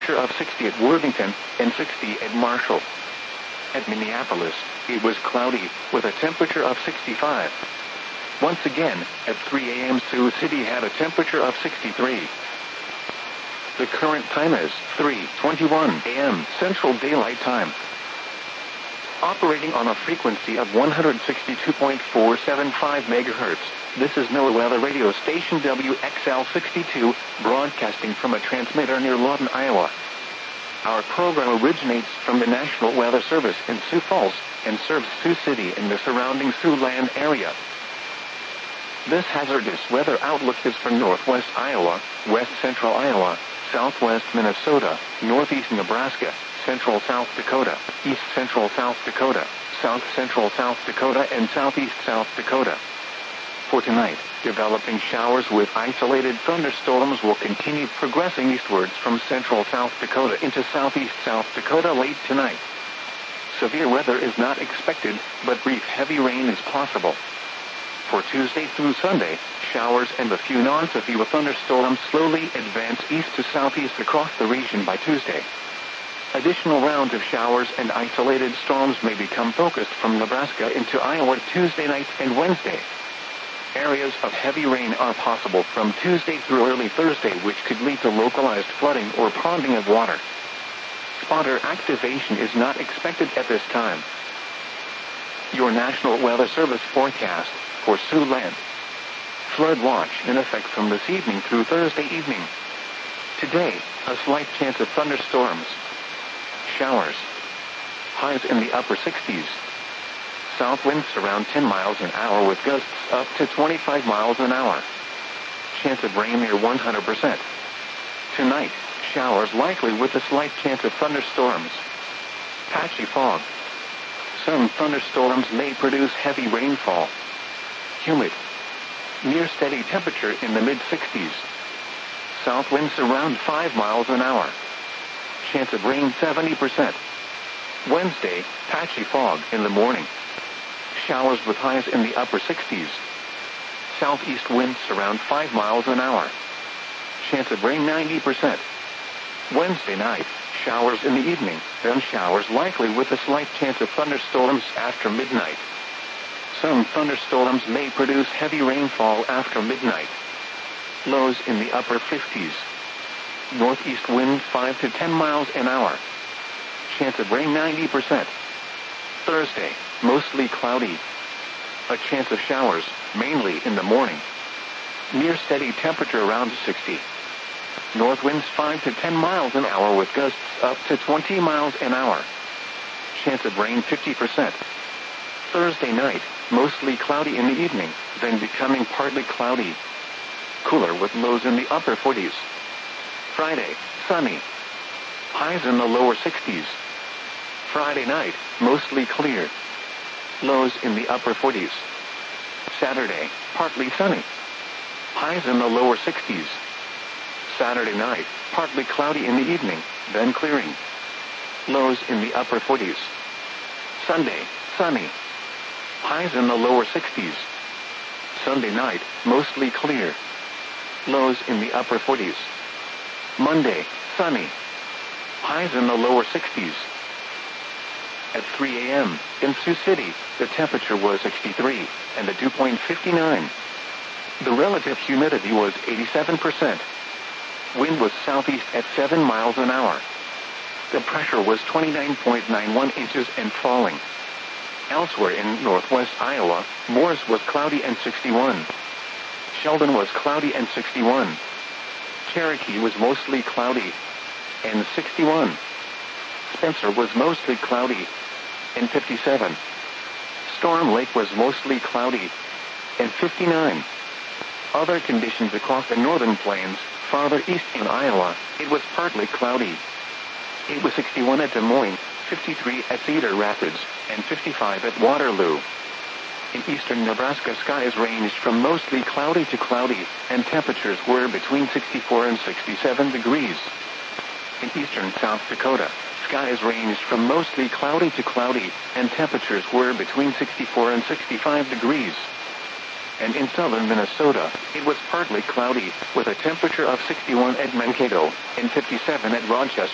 of 60 at Worthington and 60 at Marshall. At Minneapolis, it was cloudy, with a temperature of 65. Once again, at 3 a.m. Sioux City had a temperature of 63. The current time is 3:21 a.m. Central Daylight Time. Operating on a frequency of 162.475 MHz, this is NOAA Weather Radio Station WXL62, broadcasting from a transmitter near Lawton, Iowa. Our program originates from the National Weather Service in Sioux Falls and serves Sioux City and the surrounding Siouxland area. This hazardous weather outlook is for northwest Iowa, west central Iowa, southwest Minnesota, northeast Nebraska, central South Dakota, east central South Dakota, south central South Dakota, and southeast South Dakota. For tonight, developing showers with isolated thunderstorms will continue progressing eastwards from central South Dakota into southeast South Dakota late tonight. Severe weather is not expected, but brief heavy rain is possible. For Tuesday through Sunday, showers and a few non-severe thunderstorms slowly advance east to southeast across the region by Tuesday. Additional rounds of showers and isolated storms may become focused from Nebraska into Iowa Tuesday night and Wednesday. Areas of heavy rain are possible from Tuesday through early Thursday, which could lead to localized flooding or ponding of water. Spotter activation is not expected at this time. Your National Weather Service forecast for Siouxland. Flood watch in effect from this evening through Thursday evening. Today, a slight chance of thunderstorms. Showers. Highs in the upper 60s. South winds around 10 miles an hour with gusts up to 25 miles an hour. Chance of rain near 100%. Tonight, showers likely with a slight chance of thunderstorms. Patchy fog. Some thunderstorms may produce heavy rainfall. Humid. Near steady temperature in the mid-60s. South winds around 5 miles an hour. Chance of rain 70%. Wednesday, patchy fog in the morning. Showers with highs in the upper 60s. Southeast winds around 5 miles an hour. Chance of rain 90%. Wednesday night, showers in the evening, then showers likely with a slight chance of thunderstorms after midnight. Some thunderstorms may produce heavy rainfall after midnight. Lows in the upper 50s. Northeast wind 5 to 10 miles an hour. Chance of rain 90%. Thursday, mostly cloudy. A chance of showers, mainly in the morning. Near steady temperature around 60. North winds 5 to 10 miles an hour with gusts up to 20 miles an hour. Chance of rain 50%. Thursday night, mostly cloudy in the evening, then becoming partly cloudy. Cooler with lows in the upper 40s. Friday, sunny. Highs in the lower 60s. Friday night, mostly clear. Lows in the upper 40s. Saturday, partly sunny. Highs in the lower 60s. Saturday night, partly cloudy in the evening, then clearing. Lows in the upper 40s. Sunday, sunny. Highs in the lower 60s. Sunday night, mostly clear. Lows in the upper 40s. Monday, sunny. Highs in the lower 60s. At 3 a.m., in Sioux City, the temperature was 63, and the dew point 59. The relative humidity was 87%. Wind was southeast at 7 miles an hour. The pressure was 29.91 inches and falling. Elsewhere in northwest Iowa, Morris was cloudy and 61. Sheldon was cloudy and 61. Cherokee was mostly cloudy and 61. Spencer was mostly cloudy and 57. Storm Lake was mostly cloudy and 59. Other conditions across the northern plains, farther east in Iowa, it was partly cloudy. It was 61 at Des Moines, 53 at Cedar Rapids, and 55 at Waterloo. In eastern Nebraska, skies ranged from mostly cloudy to cloudy, and temperatures were between 64 and 67 degrees. In eastern South Dakota, skies ranged from mostly cloudy to cloudy, and temperatures were between 64 and 65 degrees. And in southern Minnesota, it was partly cloudy, with a temperature of 61 at Mankato and 57 at Rochester.